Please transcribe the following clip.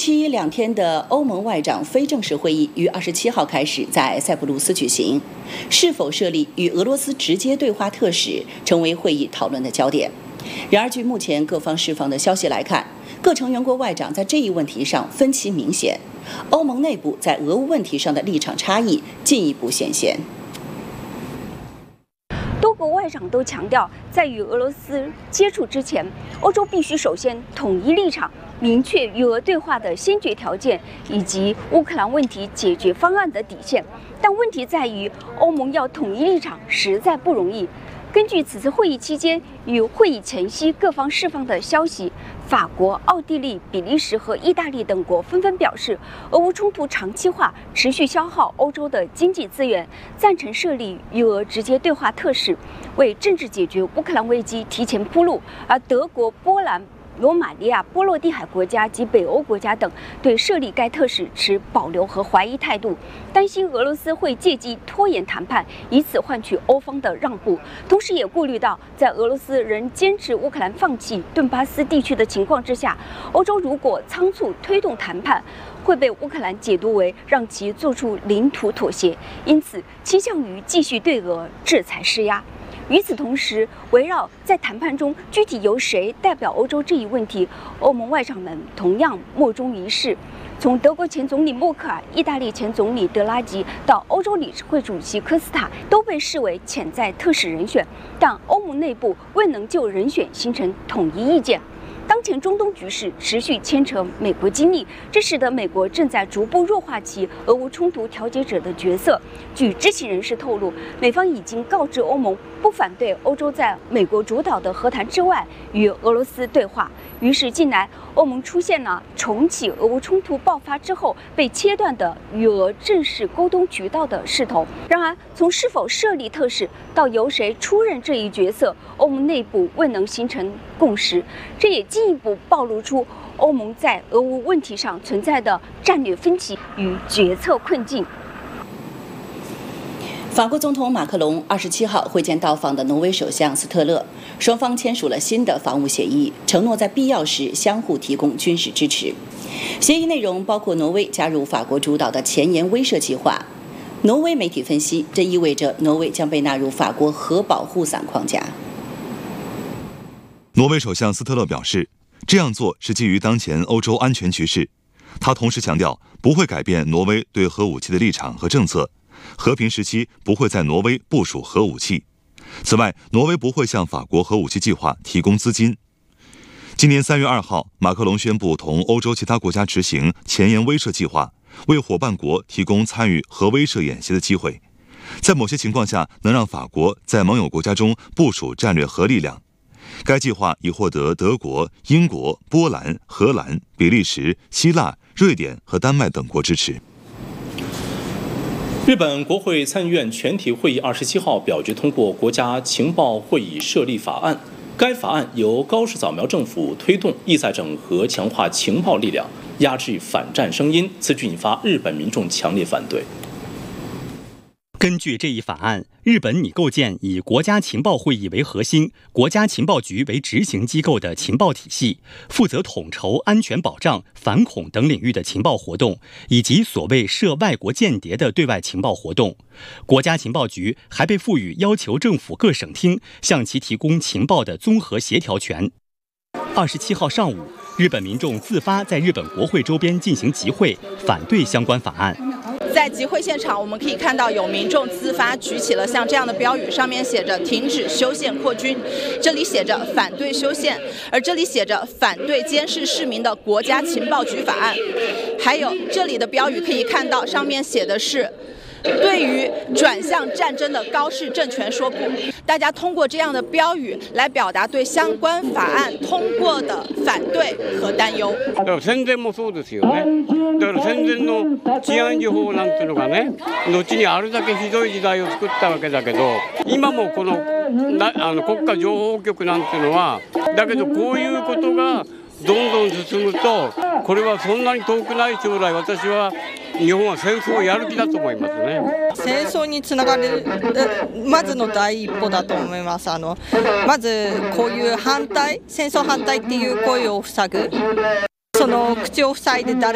期2天的欧盟外长非正式会议于27号开始在塞浦路斯举行，是否设立与俄罗斯直接对话特使成为会议讨论的焦点。然而，据目前各方释放的消息来看，各成员国外长在这一问题上分歧明显，欧盟内部在俄乌问题上的立场差异进一步显现。 多国外长都强调，在与俄罗斯接触之前，欧洲必须首先统一立场，明确与俄对话的先决条件以及乌克兰问题解决方案的底线。但问题在于，欧盟要统一立场实在不容易。根据此次会议期间与会议前夕各方释放的消息，法国、奥地利、比利时和意大利等国纷纷表示，俄乌冲突长期化，持续消耗欧洲的经济资源，赞成设立与俄直接对话特使，为政治解决乌克兰危机提前铺路。而德国、波兰、罗马尼亚、波罗的海国家及北欧国家等对设立该特使持保留和怀疑态度，担心俄罗斯会借机拖延谈判，以此换取欧方的让步。同时，也顾虑到在俄罗斯仍坚持乌克兰放弃顿巴斯地区的情况之下，欧洲如果仓促推动谈判，会被乌克兰解读为让其做出领土妥协，因此倾向于继续对俄制裁施压。与此同时，围绕在谈判中具体由谁代表欧洲这一问题，欧盟外长们同样莫衷一是。从德国前总理默克尔、意大利前总理德拉吉到欧洲理事会主席科斯塔，都被视为潜在特使人选，但欧盟内部未能就人选形成统一意见。当前中东局势持续牵扯美国精力，这使得美国正在逐步弱化其俄乌冲突调解者的角色。据知情人士透露，美方已经告知欧盟不反对欧洲在美国主导的和谈之外与俄罗斯对话。于是近来欧盟出现了重启俄乌冲突爆发之后被切断的与俄正式沟通渠道的势头。然而，从是否设立特使到由谁出任这一角色，欧盟内部未能形成共识，这也进一步暴露出欧盟在俄乌问题上存在的战略分歧与决策困境。 法国总统马克龙27号会见到访的挪威首相斯特勒，双方签署了新的防务协议，承诺在必要时相互提供军事支持。协议内容包括挪威加入法国主导的前沿威慑计划。挪威媒体分析，这意味着挪威将被纳入法国核保护伞框架。 挪威首相斯特勒表示，这样做是基于当前欧洲安全局势。他同时强调，不会改变挪威对核武器的立场和政策。和平时期不会在挪威部署核武器。此外，挪威不会向法国核武器计划提供资金。今年3月2号，马克龙宣布同欧洲其他国家执行前沿威慑计划，为伙伴国提供参与核威慑演习的机会，在某些情况下能让法国在盟友国家中部署战略核力量。该计划已获得德国、英国、波兰、荷兰、比利时、希腊、瑞典和丹麦等国支持。 日本国会参议院全体会议27号表决通过国家情报会议设立法案。该法案由高市早苗政府推动，意在整合强化情报力量，压制反战声音。此举引发日本民众强烈反对。 根据这一法案，日本拟构建以国家情报会议为核心、国家情报局为执行机构的情报体系，负责统筹安全保障、反恐等领域的情报活动，以及所谓涉外国间谍的对外情报活动。国家情报局还被赋予要求政府各省厅向其提供情报的综合协调权。27号上午，日本民众自发在日本国会周边进行集会，反对相关法案。 在集会现场，我们可以看到有民众自发举起了像这样的标语，上面写着“停止修宪扩军”，这里写着反对修宪，而这里写着反对监视市民的国家情报局法案。还有这里的标语可以看到，上面写的是对于转向战争的高市政权说不。大家通过这样的标语来表達对相关法案通過的反對和擔憂。 だから戦前もそうですよね。だから戦前の治安維持法なんていうのがね、後にあるだけひどい時代を作ったわけだけど、今もこの国家情報局なんていうのは、だけどこういうことがどんどん進むと、これはそんなに遠くない将来、私は日本は戦争をやる気だと思いますね。 戦争につながるまずの第一歩だと思います。まずこういう反対、戦争反対っていう声を塞ぐ、その口を塞いで誰